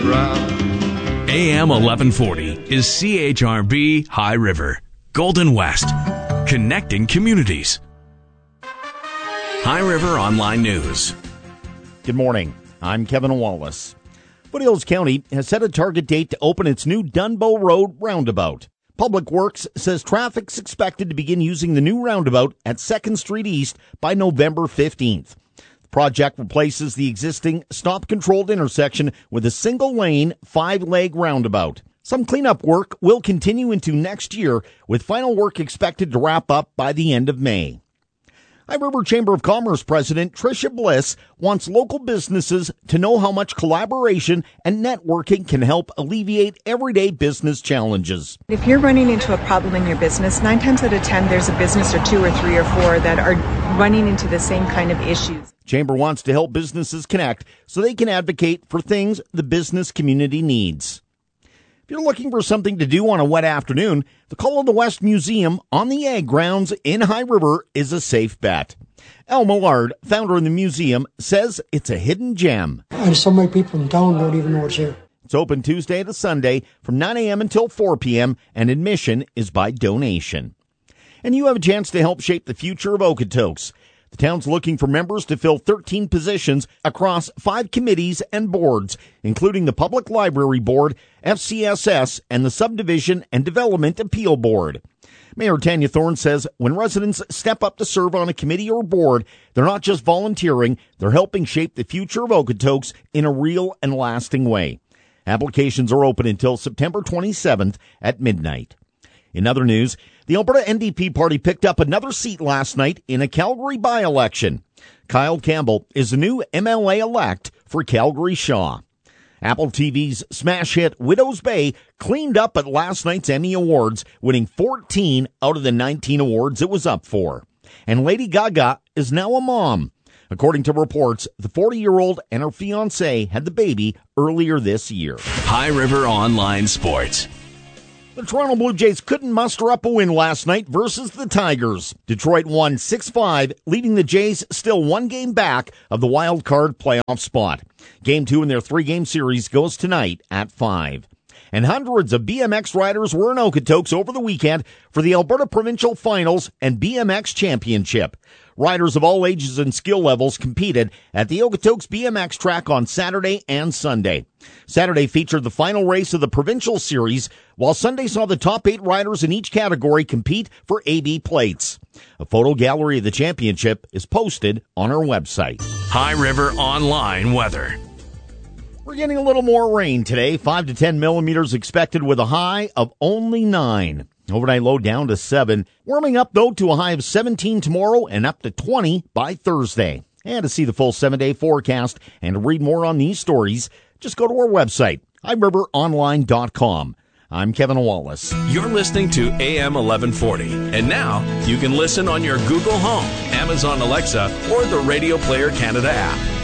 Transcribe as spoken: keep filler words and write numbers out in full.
A M eleven forty is C H R B High River, Golden West, connecting communities. High River Online News. Good morning. I'm Kevin Wallace. Foothills County has set a target date to open its new Dunbow Road roundabout. Public Works says traffic's expected to begin using the new roundabout at second Street East by November fifteenth. The project replaces the existing stop-controlled intersection with a single-lane, five-leg roundabout. Some cleanup work will continue into next year, with final work expected to wrap up by the end of May. High River Chamber of Commerce President Tricia Bliss wants local businesses to know how much collaboration and networking can help alleviate everyday business challenges. If you're running into a problem in your business, nine times out of ten, there's a business or two or three or four that are running into the same kind of issues. Chamber wants to help businesses connect so they can advocate for things the business community needs. If you're looking for something to do on a wet afternoon, the Call of the West Museum on the Ag Grounds in High River is a safe bet. Al Millard, founder of the museum, says it's a hidden gem. And so many people in town don't even know it's here. It's open Tuesday to Sunday from nine a.m. until four p.m., and admission is by donation. And you have a chance to help shape the future of Okotoks. The town's looking for members to fill thirteen positions across five committees and boards, including the Public Library Board, F C S S, and the Subdivision and Development Appeal Board. Mayor Tanya Thorne says when residents step up to serve on a committee or board, they're not just volunteering, they're helping shape the future of Okotoks in a real and lasting way. Applications are open until September twenty-seventh at midnight. In other news, the Alberta N D P party picked up another seat last night in a Calgary by-election. Kyle Campbell is the new M L A-elect for Calgary Shaw. Apple T V's smash hit Widow's Bay cleaned up at last night's Emmy Awards, winning fourteen out of the nineteen awards it was up for. And Lady Gaga is now a mom. According to reports, the forty-year-old and her fiancé had the baby earlier this year. High River Online Sports. The Toronto Blue Jays couldn't muster up a win last night versus the Tigers. Detroit won six five, leaving the Jays still one game back of the wild card playoff spot. Game two in their three-game series goes tonight at five. And hundreds of B M X riders were in Okotoks over the weekend for the Alberta Provincial Finals and B M X Championship. Riders of all ages and skill levels competed at the Okotoks B M X track on Saturday and Sunday. Saturday featured the final race of the Provincial Series, while Sunday saw the top eight riders in each category compete for A B plates. A photo gallery of the championship is posted on our website. High River Online Weather. We're getting a little more rain today, five to ten millimeters expected with a high of only nine. Overnight low down to seven. Warming up, though, to a high of seventeen tomorrow and up to twenty by Thursday. And to see the full seven-day forecast and to read more on these stories, just go to our website, high river online dot com. I'm Kevin Wallace. You're listening to A M eleven forty. And now you can listen on your Google Home, Amazon Alexa, or the Radio Player Canada app.